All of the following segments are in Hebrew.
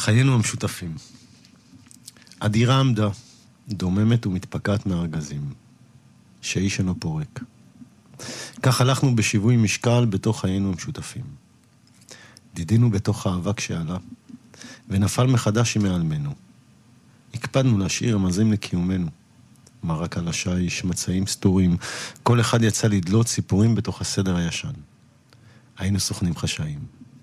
חיינו המשותפים. הדירה עמדה, דוממת ומתפקעת מהארגזים, שאיש אינו פורק. כך הלכנו בשיווי משקל בתוך חיינו המשותפים. דידינו בתוך האבק שעלה, ונפל מחדש מעלמנו. הקפדנו להשאיר רמזים לקיומנו. מרק על השיש, מצעים סתורים, כל אחד יצא לדלות סיפורים בתוך הסדר הישן. היינו סוכנים חשאיים.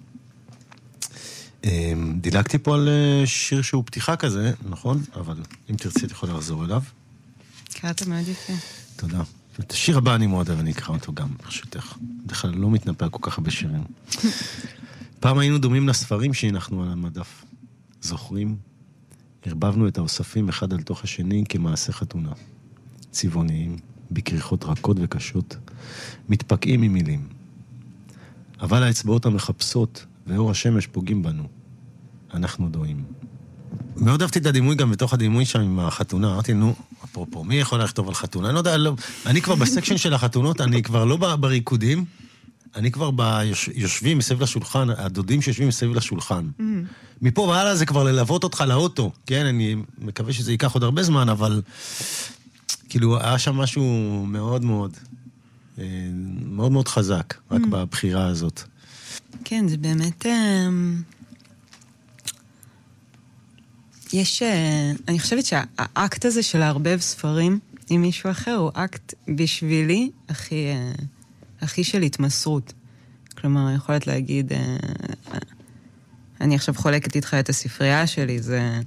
דילגתי פה על שיר שהוא פתיחה כזה, נכון? אבל אם תרצי את יכולה לחזור אליו. קראת מאוד יפה. תודה. את השיר הבא אני מאוד אוהב, אני אקרא אותו גם, ברשותך. בכלל לא מתנפק כל כך הרבה שירים. פעם היינו דומים לספרים שהנחנו על המדף. זוכרים? הרבבנו את האוספים אחד על תוך השני כמעשה חתונה. צבעוניים, בקריחות רכות וקשות, מתפקעים עם מילים. אבל האצבעות המחפשות ואור השמש פוגעים בנו. אנחנו דועים. מאוד אהבתי את הדימוי גם בתוך הדימוי שם עם החתונה. אמרתי, נו, אפרופו, מי יכול לכתוב על חתונה? אני לא יודע, אני כבר בסקשן של החתונות, אני כבר לא בריקודים, אני כבר יושבים מסביב לשולחן, הדודים שיושבים מסביב לשולחן. מפה והלאה זה כבר ללוות אותך לאוטו, כן? אני מקווה שזה ייקח עוד הרבה זמן, אבל כאילו היה שם משהו מאוד מאוד, מאוד מאוד חזק, רק בבחירה הזאת. כן, זה באמת... אני חושבת שהאקט הזה של להרבב ספרים עם מישהו אחר הוא אקט בשבילי הכי של התמסרות. כלומר, יכולת להגיד, אני עכשיו חולקת איתך את הספרייה שלי,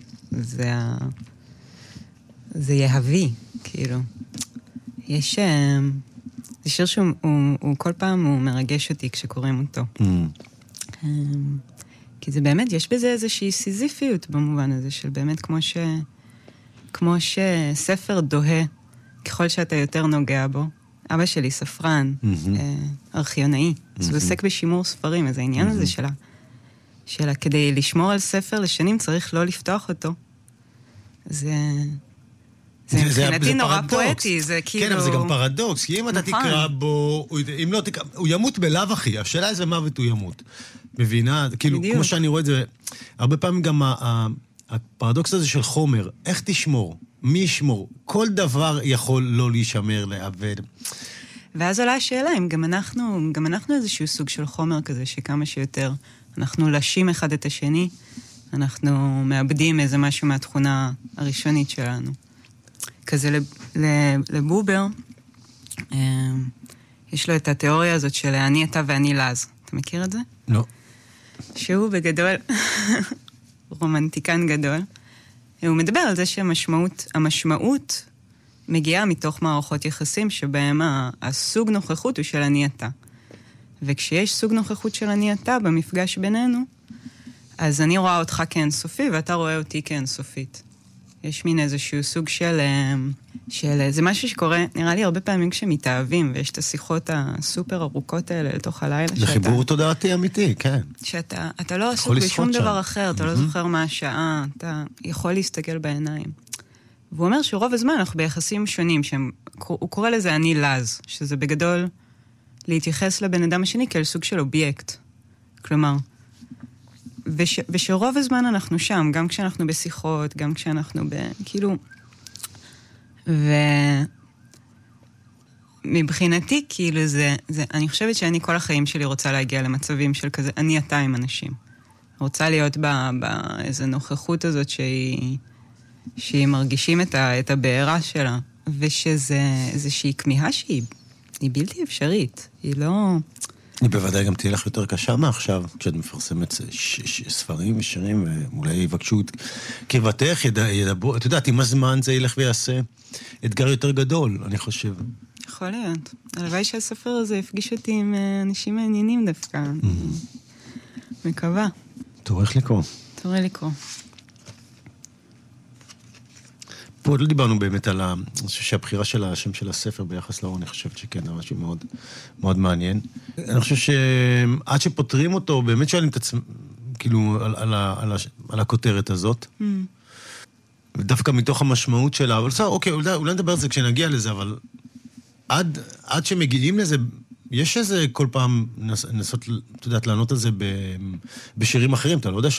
זה יהבי, כאילו. זה שיר שהוא כל פעם הוא מרגש אותי כשקוראים אותו. כי זה באמת, יש בזה איזושהי סיזיפיות במובן הזה, של באמת כמו שספר דוהה, ככל שאתה יותר נוגע בו. אבא שלי ספרן, ארכיונאי, אז הוא עוסק בשימור ספרים, אז העניין הזה שלה, כדי לשמור על ספר לשנים צריך לא לפתוח אותו. זה מבחינתי נורא פואטי, זה כאילו... כן, אבל זה גם פרדוקס, כי אם אתה תקרא בו, אם לא תקרא, הוא ימות בלב אחי, השאלה איזה מוות הוא ימות. מבינה? כאילו, כמו שאני רואה את זה, הרבה פעמים גם הפרדוקס הזה של חומר, איך תשמור? מי ישמור? כל דבר יכול לא להישמר, לעבד. ואז עולה השאלה, אם גם אנחנו איזשהו סוג של חומר כזה, שכמה שיותר אנחנו לשים אחד את השני, אנחנו מאבדים איזה משהו מהתכונה הראשונית שלנו. כזה לבובר, יש לו את התיאוריה הזאת של אני אתה ואני לז. אתה מכיר את זה? לא. שהוא בגדול, רומנטיקן גדול, הוא מדבר על זה שהמשמעות מגיעה מתוך מערכות יחסים שבהם הסוג נוכחות הוא של אני אתה. וכשיש סוג נוכחות של אני אתה במפגש בינינו, אז אני רואה אותך כאינסופי ואתה רואה אותי כאינסופית. יש מין איזשהו סוג של זה משהו שקורה, נראה לי הרבה פעמים כשמתאהבים, ויש את השיחות הסופר ארוכות האלה לתוך הלילה. זה חיבור תודעתי אמיתי, כן. שאתה לא עסוק בשום דבר אחר, אתה לא זוכר מה השעה, אתה יכול להסתכל בעיניים. והוא אומר שרוב הזמן אנחנו ביחסים שונים, הוא קורא לזה אני לז, שזה בגדול להתייחס לבן אדם השני כאל סוג של אובייקט. כלומר, ושרוב הזמן אנחנו שם, גם כשאנחנו בשיחות, גם כשאנחנו כאילו... ומבחינתי, כאילו אני חושבת שאני כל החיים שלי רוצה להגיע למצבים של כזה, אני אתה עם אנשים. רוצה להיות באיזו נוכחות הזאת שהיא מרגישים את הבעירה שלה, ושזה איזושהי כמיהה שהיא בלתי אפשרית. היא לא... היא בוודאי גם תהיה לך יותר קשה מעכשיו, כשאת מפרסמת ספרים ושירים, ואולי יבקשו את קרבתך, ידברו, את יודעת, עם הזמן זה ילך ויעשה אתגר יותר גדול, אני חושב. יכול להיות. הלוואי שהספר הזה יפגיש אותי עם אנשים מעניינים דווקא. מקווה. תורך לקרוא. תורא לקרוא. פה עוד לא דיברנו באמת על אני חושב שהבחירה של השם של הספר ביחס לאור, אני חושבת שכן, זה משהו מאוד, מאוד מעניין. אני חושב שעד שפותרים אותו, באמת שואלים את עצמם, כאילו, על הכותרת הזאת. ודווקא מתוך המשמעות שלה, אבל בסדר, אוקיי, אולי נדבר על זה כשנגיע לזה, אבל עד שמגיעים לזה, יש איזה כל פעם נסות, אתה יודעת, לענות על זה בשירים אחרים, אתה לא יודע